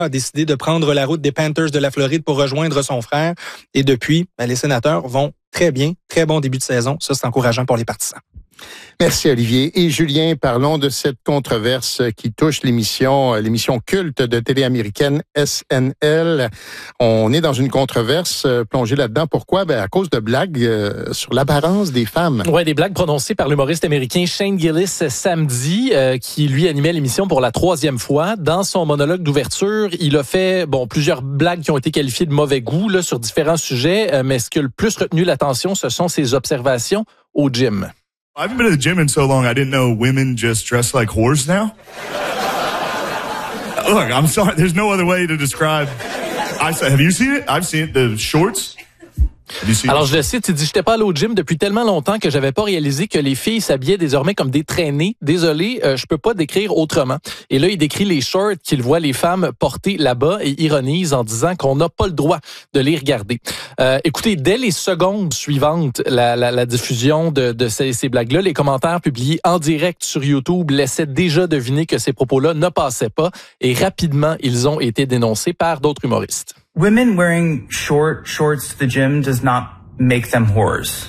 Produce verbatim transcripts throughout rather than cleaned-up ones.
a décidé de prendre la route des Panthers de la Floride pour rejoindre son frère. Et depuis, ben, les sénateurs vont très bien, très bon début de saison. Ça, c'est encourageant pour les partisans. Merci Olivier. Et Julien, parlons de cette controverse qui touche l'émission, l'émission culte de télé américaine S N L. On est dans une controverse plongée là-dedans. Pourquoi? Ben, à cause de blagues euh, sur l'apparence des femmes. Ouais, des blagues prononcées par l'humoriste américain Shane Gillis samedi, euh, qui lui animait l'émission pour la troisième fois. Dans son monologue d'ouverture, il a fait bon plusieurs blagues qui ont été qualifiées de mauvais goût là, sur différents sujets, euh, mais ce qui a le plus retenu l'attention, ce sont ses observations au gym. I haven't been to the gym in so long, I didn't know women just dress like whores now. Look, I'm sorry, there's no other way to describe... I Have you seen it? I've seen it, the shorts. Alors, je le cite, il dit « J'étais pas allé au gym depuis tellement longtemps que j'avais pas réalisé que les filles s'habillaient désormais comme des traînées. Désolé, euh, je peux pas décrire autrement. » Et là, il décrit les shorts qu'il voit les femmes porter là-bas et ironise en disant qu'on n'a pas le droit de les regarder. Euh, écoutez, dès les secondes suivantes, la, la, la diffusion de, de ces, ces blagues-là, les commentaires publiés en direct sur YouTube laissaient déjà deviner que ces propos-là ne passaient pas et rapidement, ils ont été dénoncés par d'autres humoristes. Women wearing short shorts to the gym does not make them whores.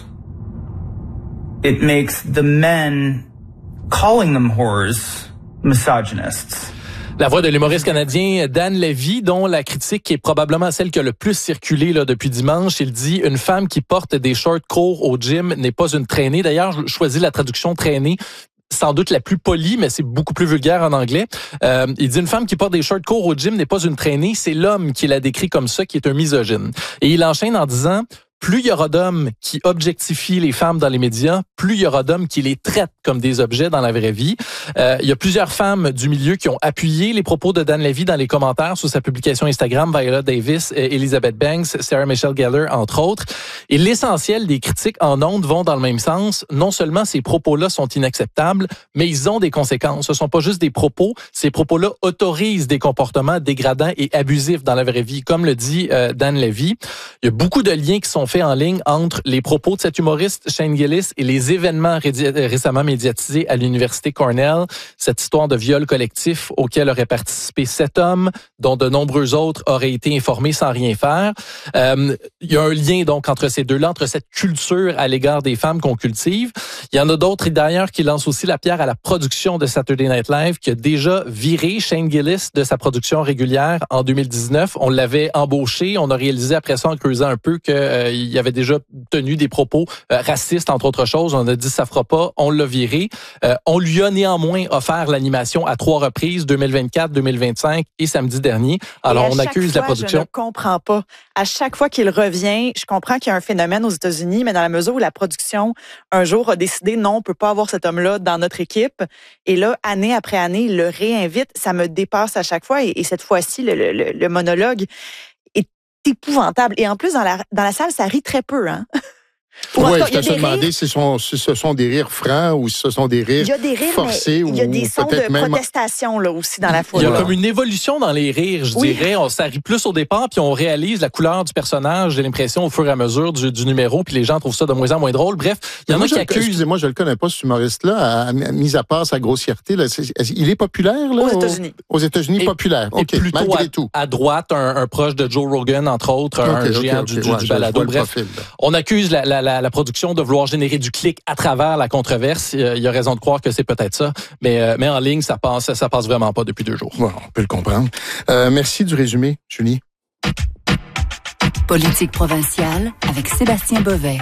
It makes the men calling them whores misogynists. La voix de l'humoriste canadien Dan Levy, dont la critique est probablement celle qui a le plus circulé là, depuis dimanche. Il dit « Une femme qui porte des shorts courts au gym n'est pas une traînée. » D'ailleurs, je choisis la traduction « traînée ». Sans doute la plus polie, mais c'est beaucoup plus vulgaire en anglais. Euh, il dit une femme qui porte des shorts courts au gym n'est pas une traînée, c'est l'homme qui la décrit comme ça, qui est un misogyne. Et il enchaîne en disant plus il y aura d'hommes qui objectifient les femmes dans les médias, plus il y aura d'hommes qui les traitent comme des objets dans la vraie vie. Euh, il y a plusieurs femmes du milieu qui ont appuyé les propos de Dan Levy dans les commentaires sous sa publication Instagram, Viola Davis, Elizabeth Banks, Sarah Michelle Gellar, entre autres. Et l'essentiel des critiques en ondes vont dans le même sens. Non seulement ces propos-là sont inacceptables, mais ils ont des conséquences. Ce sont pas juste des propos. Ces propos-là autorisent des comportements dégradants et abusifs dans la vraie vie. Comme le dit euh, Dan Levy, il y a beaucoup de liens qui sont fait en ligne entre les propos de cet humoriste Shane Gillis et les événements récemment médiatisés à l'université Cornell. Cette histoire de viol collectif auquel auraient participé sept hommes, dont de nombreux autres auraient été informés sans rien faire. Euh, il y a un lien donc entre ces deux-là, entre cette culture à l'égard des femmes qu'on cultive. Il y en a d'autres d'ailleurs qui lancent aussi la pierre à la production de Saturday Night Live, qui a déjà viré Shane Gillis de sa production régulière en deux mille dix-neuf. On l'avait embauché, on a réalisé après ça en creusant un peu que euh, il avait déjà tenu des propos euh, racistes, entre autres choses. On a dit ça fera pas, on l'a viré. Euh, on lui a néanmoins offert l'animation à trois reprises, deux mille vingt-quatre, deux mille vingt-cinq et samedi dernier. Alors, on accuse fois, la production. Je ne comprends pas. À chaque fois qu'il revient, je comprends qu'il y a un phénomène aux États-Unis, mais dans la mesure où la production, un jour, a décidé non, on ne peut pas avoir cet homme-là dans notre équipe. Et là, année après année, il le réinvite. Ça me dépasse à chaque fois. Et, et cette fois-ci, le, le, le monologue épouvantable. Et en plus, dans la, dans la salle, ça rit très peu, hein? Oui, je te suis demandé si, si ce sont des rires francs ou si ce sont des rires, il y a des rires forcés. Il y a des sons de même... protestation là, aussi dans la foule. Il y a comme une évolution dans les rires, je oui. dirais. On s'arrive plus au départ, puis on réalise la couleur du personnage, j'ai l'impression, au fur et à mesure du, du numéro, puis les gens trouvent ça de moins en moins drôle. Bref, il y en moi, a qui accusent... Excusez-moi, je le connais pas, ce humoriste-là, mis à part sa grossièreté. Là, c'est, il est populaire là, aux États-Unis. Aux États-Unis, et, populaire. Et okay, plutôt malgré à, tout. à droite, un, un proche de Joe Rogan, entre autres, okay, un okay, géant okay, du, okay. du, Ouais, du balado. Bref, profil, on accuse la, la, la, la production de vouloir générer du clic à travers la controverse. Il y a raison de croire que c'est peut-être ça, mais, mais en ligne, ça passe, ça passe vraiment pas depuis deux jours. Bon, on peut le comprendre. Euh, merci du résumé, Julie. Politique provinciale avec Sébastien Bovet.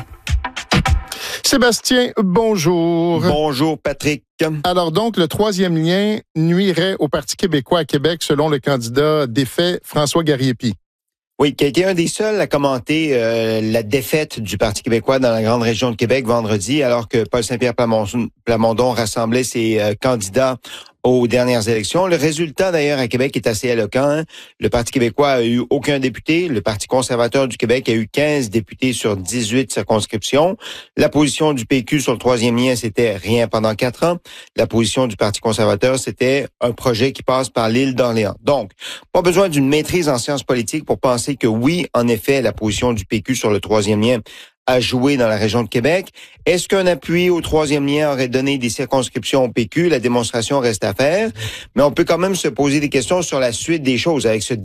Sébastien, bonjour. Bonjour, Patrick. Alors donc, le troisième lien nuirait au Parti québécois à Québec, selon le candidat défait François Garriépi. Oui, qui a été un des seuls à commenter euh, la défaite du Parti québécois dans la grande région de Québec vendredi, alors que Paul Saint-Pierre Plamondon rassemblait ses euh, candidats aux dernières élections. Le résultat, d'ailleurs, à Québec est assez éloquent. Hein? Le Parti québécois a eu aucun député. Le Parti conservateur du Québec a eu quinze députés sur dix-huit circonscriptions. La position du P Q sur le troisième lien, c'était rien pendant quatre ans. La position du Parti conservateur, c'était un projet qui passe par l'île d'Orléans. Donc, pas besoin d'une maîtrise en sciences politiques pour penser que oui, en effet, la position du P Q sur le troisième lien à jouer dans la région de Québec. Est-ce qu'un appui au troisième lien aurait donné des circonscriptions au P Q? La démonstration reste à faire. Mais on peut quand même se poser des questions sur la suite des choses avec ce